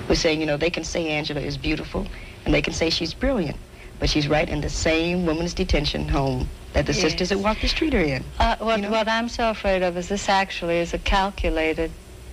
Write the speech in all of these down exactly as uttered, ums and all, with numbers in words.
who's saying, you know, they can say Angela is beautiful and they can say she's brilliant, but she's right in the same women's detention home that the yes. sisters at Walker Street are in. Uh, what, you know? what I'm so afraid of is this actually is a calculated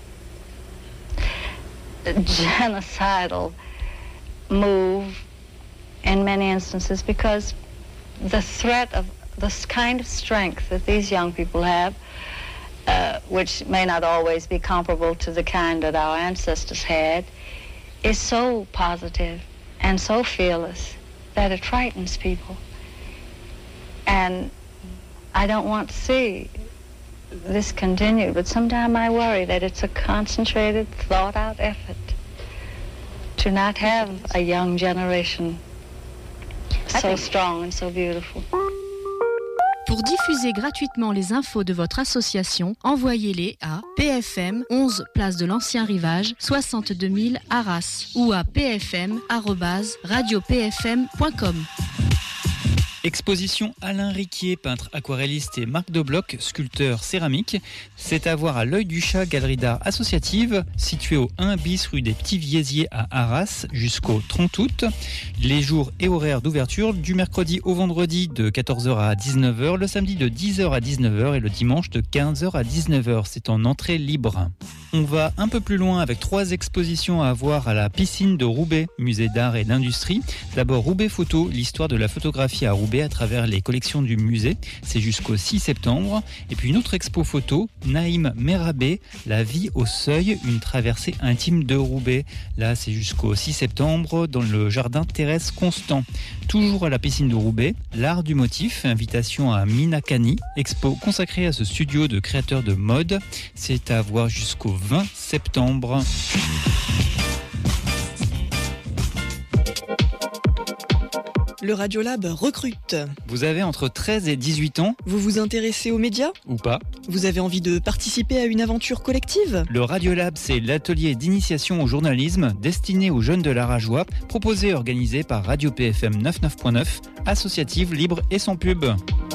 genocidal move in many instances, because the threat of this kind of strength that these young people have, uh, which may not always be comparable to the kind that our ancestors had, is so positive and so fearless that it frightens people. And I don't want to see this continue, but sometimes I worry that it's a concentrated, thought-out effort to not have a young generation so strong and so beautiful. Pour diffuser gratuitement les infos de votre association, envoyez-les à P F M, onze place de l'Ancien Rivage, soixante-deux mille Arras ou à p f m arobase radio p f m point com. Exposition Alain Riquier, peintre aquarelliste, et Marc Dobloc, sculpteur céramique. C'est à voir à l'Œil du Chat, galerie d'art associative, située au un bis rue des Petits Viesiers à Arras, jusqu'au trente août. Les jours et horaires d'ouverture du mercredi au vendredi de quatorze heures à dix-neuf heures, le samedi de dix heures à dix-neuf heures et le dimanche de quinze heures à dix-neuf heures. C'est en entrée libre. On va un peu plus loin avec trois expositions à voir à la piscine de Roubaix, musée d'art et d'industrie. D'abord Roubaix Photo, l'histoire de la photographie à Roubaix à travers les collections du musée. C'est jusqu'au six septembre. Et puis une autre expo photo, Naïm Merabé, La vie au seuil, une traversée intime de Roubaix. Là, c'est jusqu'au six septembre dans le jardin Thérèse Constant. Toujours à la piscine de Roubaix, l'art du motif, invitation à Minakani, expo consacrée à ce studio de créateurs de mode. C'est à voir jusqu'au vingt septembre. Le Radiolab recrute. Vous avez entre treize et dix-huit ans. Vous vous intéressez aux médias ? Ou pas. Vous avez envie de participer à une aventure collective ? Le Radiolab, c'est l'atelier d'initiation au journalisme destiné aux jeunes de l'Arajois, proposé et organisé par Radio P F M quatre-vingt-neuf point neuf, associative, libre et sans pub.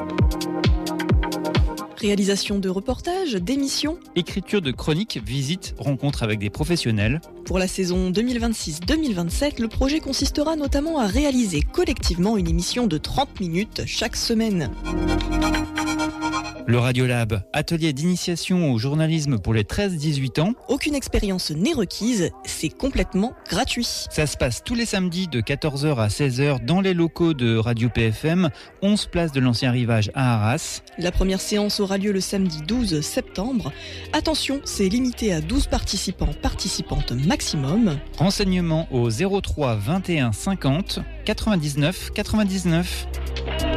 Réalisation de reportages, d'émissions. Écriture de chroniques, visites, rencontres avec des professionnels. Pour la saison deux mille vingt-six deux mille vingt-sept, le projet consistera notamment à réaliser collectivement une émission de trente minutes chaque semaine. Le Radiolab, atelier d'initiation au journalisme pour les treize dix-huit ans. Aucune expérience n'est requise, c'est complètement gratuit. Ça se passe tous les samedis de quatorze heures à seize heures dans les locaux de Radio P F M, onze place de l'Ancien Rivage à Arras. La première séance aura lieu le samedi douze septembre. Attention, c'est limité à douze participants, participantes maximum. Renseignements au zéro trois vingt et un cinquante quatre-vingt-dix-neuf quatre-vingt-dix-neuf.